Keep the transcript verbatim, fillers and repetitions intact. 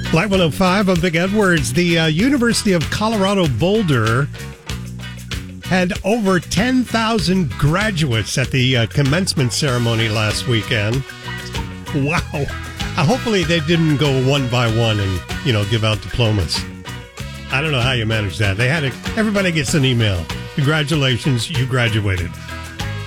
Live one oh five, I'm Big Edwards. The uh, University of Colorado Boulder had over ten thousand graduates at the uh, commencement ceremony last weekend. Wow. Uh, hopefully they didn't go one by one and, you know, give out diplomas. I don't know how you manage that. They had a, everybody gets an email. Congratulations, you graduated.